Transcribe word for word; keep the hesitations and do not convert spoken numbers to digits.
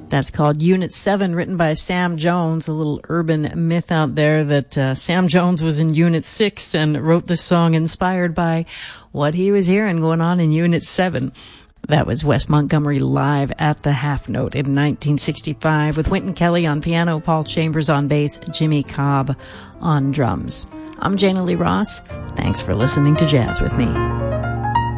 That's called Unit seven, written by Sam Jones, a little urban myth out there that uh, Sam Jones was in Unit six and wrote this song inspired by what he was hearing going on in Unit seven. That was Wes Montgomery live at the Half Note in nineteen sixty-five with Wynton Kelly on piano, Paul Chambers on bass, Jimmy Cobb on drums. I'm Jana Lee Ross. Thanks for listening to Jazz with Me.